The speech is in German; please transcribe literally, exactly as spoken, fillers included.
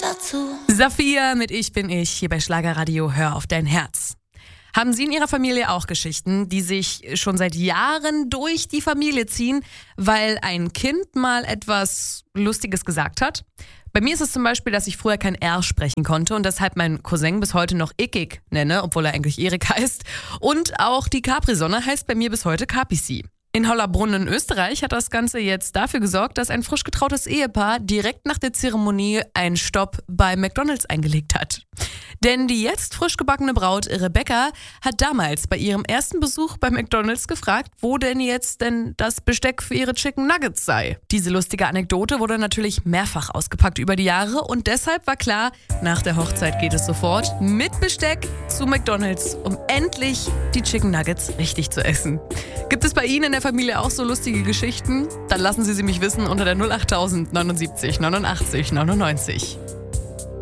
dazu. Safiya mit Ich bin ich, hier bei Schlagerradio Hör auf dein Herz. Haben Sie in Ihrer Familie auch Geschichten, die sich schon seit Jahren durch die Familie ziehen, weil ein Kind mal etwas Lustiges gesagt hat? Bei mir ist es zum Beispiel, dass ich früher kein R sprechen konnte und deshalb meinen Cousin bis heute noch Ickig nenne, obwohl er eigentlich Erik heißt. Und auch die Capri-Sonne heißt bei mir bis heute Capici. In Hollabrunn in Österreich hat das Ganze jetzt dafür gesorgt, dass ein frisch getrautes Ehepaar direkt nach der Zeremonie einen Stopp bei McDonald's eingelegt hat. Denn die jetzt frisch gebackene Braut Rebecca hat damals bei ihrem ersten Besuch bei McDonald's gefragt, wo denn jetzt denn das Besteck für ihre Chicken Nuggets sei. Diese lustige Anekdote wurde natürlich mehrfach ausgepackt über die Jahre und deshalb war klar, nach der Hochzeit geht es sofort mit Besteck zu McDonald's, um endlich die Chicken Nuggets richtig zu essen. Gibt es bei Ihnen in der Familie auch so lustige Geschichten? Dann lassen Sie sie mich wissen unter der null acht tausend neunundsiebzig neunundachtzig neunundneunzig.